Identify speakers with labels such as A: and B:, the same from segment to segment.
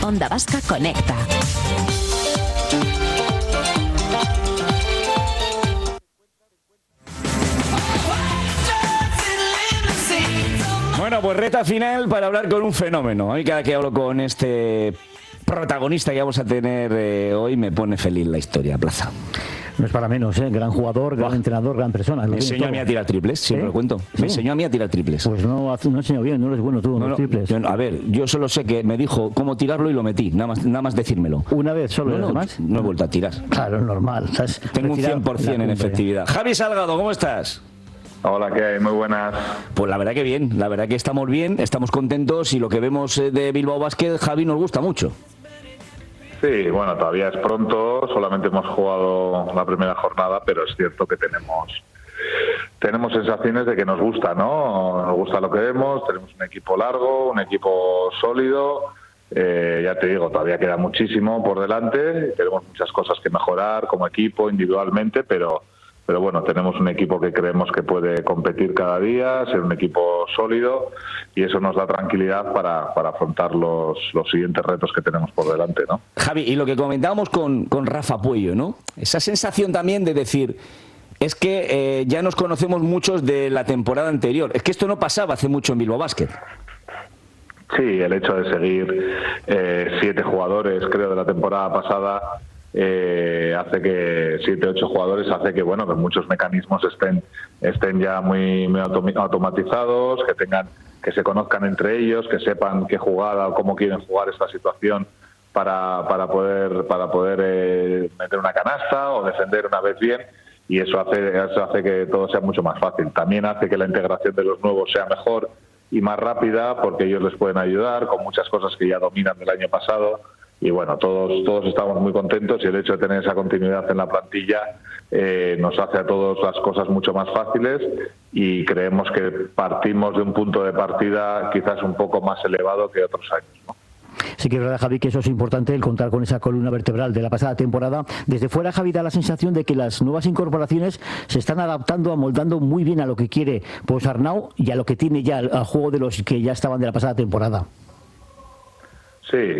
A: Onda Vasca Conecta.
B: Bueno, pues recta final para hablar con un fenómeno. A mí cada que hablo con este protagonista que vamos a tener hoy me pone feliz la historia, Plaza.
C: No es para menos, ¿eh? Gran jugador, gran entrenador, gran persona.
B: Me enseñó a mí a tirar triples, siempre lo cuento. Me enseñó a mí a tirar triples.
C: Pues no enseñó bien, no eres bueno tú en los triples.
B: A ver, yo solo sé que me dijo cómo tirarlo y lo metí, nada más decírmelo.
C: ¿Una vez solo? ¿Los demás?
B: No he vuelto a tirar.
C: Claro, normal. ¿Sabes?
B: Tengo un 100% en efectividad. Javi Salgado, ¿cómo estás?
D: Hola, ¿qué hay? Muy buenas.
B: Pues la verdad que bien, la verdad que estamos bien, estamos contentos y lo que vemos de Bilbao Basket, Javi, nos gusta mucho.
D: Sí, bueno, todavía es pronto, solamente hemos jugado la primera jornada, pero es cierto que tenemos sensaciones de que nos gusta, ¿no? Nos gusta lo que vemos, tenemos un equipo largo, un equipo sólido, ya te digo, todavía queda muchísimo por delante, tenemos muchas cosas que mejorar como equipo, individualmente, pero bueno, tenemos un equipo que creemos que puede competir cada día, ser un equipo sólido, y eso nos da tranquilidad para afrontar los siguientes retos que tenemos por delante, ¿no?
B: Javi, y lo que comentábamos con Rafa Puello, ¿no? Esa sensación también de decir, es que ya nos conocemos muchos de la temporada anterior. Es que esto no pasaba hace mucho en Bilbao Basket.
D: Sí, el hecho de seguir 7 jugadores, creo, de la temporada pasada, hace que 7, 8 jugadores hace que bueno, que muchos mecanismos estén ya muy automatizados, que se conozcan entre ellos, que sepan qué jugada o cómo quieren jugar esta situación para poder meter una canasta o defender una vez bien, y eso hace que todo sea mucho más fácil. También hace que la integración de los nuevos sea mejor y más rápida, porque ellos les pueden ayudar con muchas cosas que ya dominan del año pasado. Y bueno, todos estamos muy contentos, y el hecho de tener esa continuidad en la plantilla nos hace a todos las cosas mucho más fáciles, y creemos que partimos de un punto de partida quizás un poco más elevado que otros años, ¿no?
C: Sí que es verdad, Javi, que eso es importante, el contar con esa columna vertebral de la pasada temporada. Desde fuera, Javi, da la sensación de que las nuevas incorporaciones se están adaptando, amoldando muy bien a lo que quiere Ponsarnau y a lo que tiene ya al juego de los que ya estaban de la pasada temporada.
D: Sí.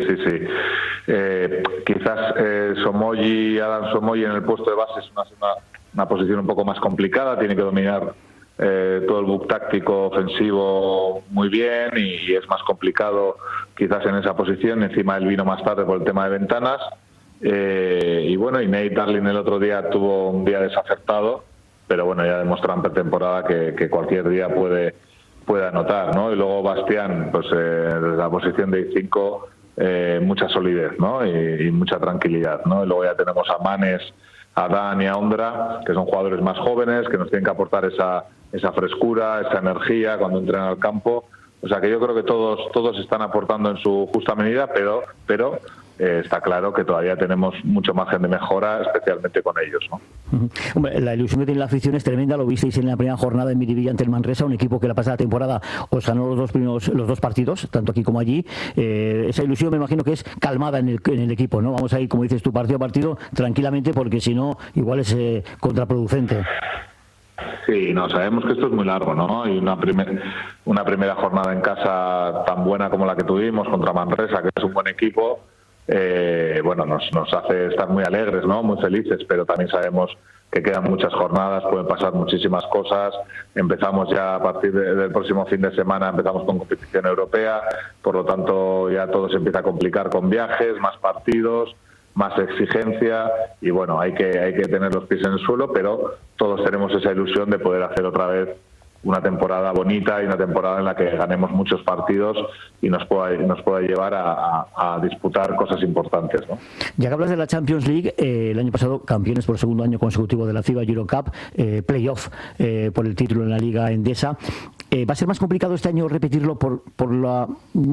D: Quizás Adam Somoyi en el puesto de base es una posición un poco más complicada, tiene que dominar todo el book táctico ofensivo muy bien, y es más complicado quizás en esa posición. Encima él vino más tarde por el tema de ventanas, y Nate Darling el otro día tuvo un día desacertado, pero bueno, ya demostró en pretemporada que cualquier día puede anotar, ¿no? Y luego Bastián, pues desde la posición de I5, mucha solidez, ¿no? Y mucha tranquilidad, ¿no? Y luego ya tenemos a Manes, a Dan y a Ondra, que son jugadores más jóvenes, que nos tienen que aportar esa frescura, esa energía cuando entren al campo. O sea que yo creo que todos están aportando en su justa medida, pero está claro que todavía tenemos mucho margen de mejora, especialmente con ellos, ¿no?
C: Hombre, la ilusión que tiene la afición es tremenda. Lo visteis en la primera jornada en Miribilla ante el Manresa, un equipo que la pasada temporada os ganó los dos partidos, tanto aquí como allí. Esa ilusión me imagino que es calmada en el equipo, ¿no? Vamos a ir, como dices tú, partido a partido tranquilamente, porque si no, igual es contraproducente.
D: Sí, no, sabemos que esto es muy largo, ¿no? Y una primera jornada en casa tan buena como la que tuvimos contra Manresa, que es un buen equipo, nos hace estar muy alegres, ¿no? Muy felices, pero también sabemos que quedan muchas jornadas, pueden pasar muchísimas cosas. Empezamos ya a partir del próximo fin de semana, empezamos con competición europea, por lo tanto ya todo se empieza a complicar con viajes, más partidos, más exigencia, y bueno, hay que tener los pies en el suelo, pero todos tenemos esa ilusión de poder hacer otra vez una temporada bonita y una temporada en la que ganemos muchos partidos y nos pueda llevar a disputar cosas importantes, ¿no?
C: Ya que hablas de la Champions League, el año pasado campeones por segundo año consecutivo de la FIBA Eurocup, playoff por el título en la Liga Endesa. ¿Va a ser más complicado este año repetirlo por la